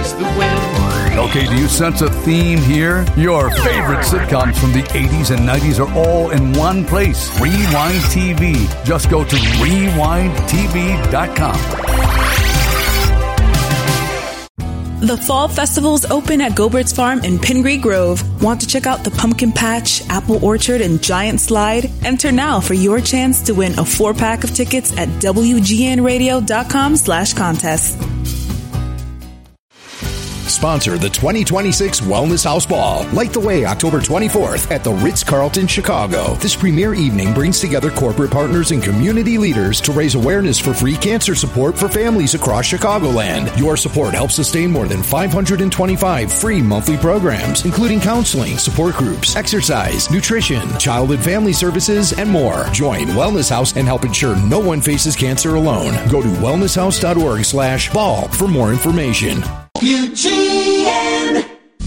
chase the wind. Okay, do you sense a theme here? Your favorite sitcoms from the 80s and 90s are all in one place. Rewind TV. Just go to rewindtv.com. The fall festival's open at Gobert's Farm in Pingree Grove. Want to check out the pumpkin patch, apple orchard, and giant slide? Enter now for your chance to win a 4-pack of tickets at WGNradio.com/contest. Sponsor the 2026 Wellness House Ball. Light the way October 24th at the Ritz-Carlton, Chicago. This premier evening brings together corporate partners and community leaders to raise awareness for free cancer support for families across Chicagoland. Your support helps sustain more than 525 free monthly programs, including counseling, support groups, exercise, nutrition, child and family services, and more. Join Wellness House and help ensure no one faces cancer alone. Go to wellnesshouse.org/ball for more information. UGN.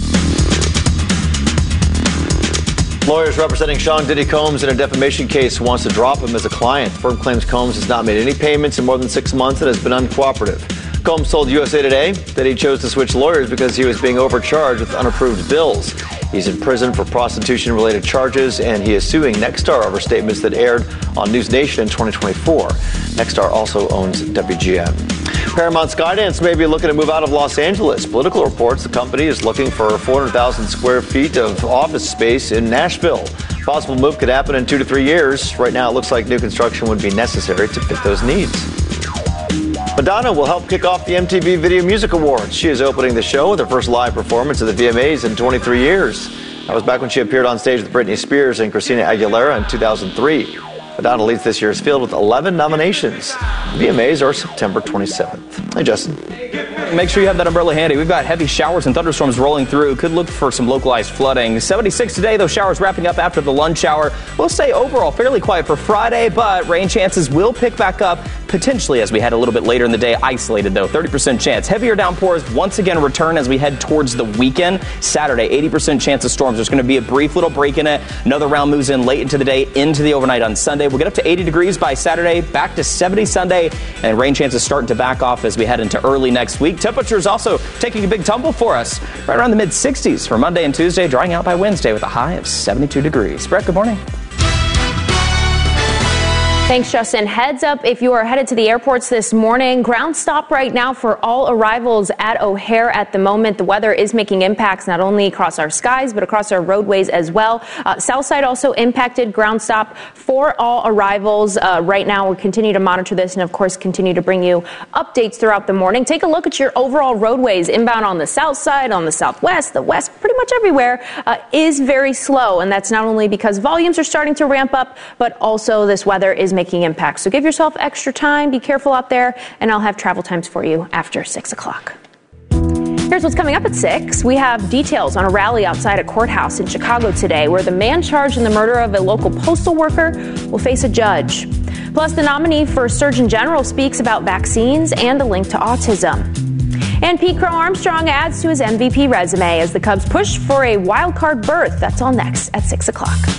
Lawyers representing Sean Diddy Combs in a defamation case wants to drop him as a client. The firm claims Combs has not made any payments in more than 6 months and has been uncooperative. Combs told USA Today that he chose to switch lawyers because he was being overcharged with unapproved bills. He's in prison for prostitution-related charges, and he is suing Nexstar over statements that aired on News Nation in 2024. Nexstar also owns WGN. Paramount Skydance may be looking to move out of Los Angeles. Political reports the company is looking for 400,000 square feet of office space in Nashville. Possible move could happen in 2 to 3 years. Right now, it looks like new construction would be necessary to fit those needs. Madonna will help kick off the MTV Video Music Awards. She is opening the show with her first live performance of the VMAs in 23 years. That was back when she appeared on stage with Britney Spears and Christina Aguilera in 2003. Madonna leads this year's field with 11 nominations. The VMAs are September 27th. Hey, Justin. Make sure you have that umbrella handy. We've got heavy showers and thunderstorms rolling through. Could look for some localized flooding. 76 today, those showers wrapping up after the lunch hour. We'll stay overall fairly quiet for Friday, but rain chances will pick back up potentially as we head a little bit later in the day. Isolated, though, 30% chance. Heavier downpours once again return as we head towards the weekend. Saturday, 80% chance of storms. There's going to be a brief little break in it. Another round moves in late into the day, into the overnight on Sunday. We'll get up to 80 degrees by Saturday, back to 70 Sunday, and rain chances starting to back off as we head into early next week. Temperatures also taking a big tumble for us, right around the mid-60s for Monday and Tuesday, drying out by Wednesday with a high of 72 degrees. Brett, good morning. Thanks, Justin. Heads up if you are headed to the airports this morning. Ground stop right now for all arrivals at O'Hare at the moment. The weather is making impacts not only across our skies, but across our roadways as well. Southside also impacted. Ground stop for all arrivals. Right now, we'll continue to monitor this and, of course, continue to bring you updates throughout the morning. Take a look at your overall roadways. Inbound on the south side, on the southwest, the west, pretty much everywhere is very slow. And that's not only because volumes are starting to ramp up, but also this weather is making impacts. So give yourself extra time. Be careful out there. And I'll have travel times for you after 6 o'clock. Here's what's coming up at 6. We have details on a rally outside a courthouse in Chicago today where the man charged in the murder of a local postal worker will face a judge. Plus, the nominee for Surgeon General speaks about vaccines and a link to autism. And Pete Crow Armstrong adds to his MVP resume as the Cubs push for a wild card berth. That's all next at 6 o'clock.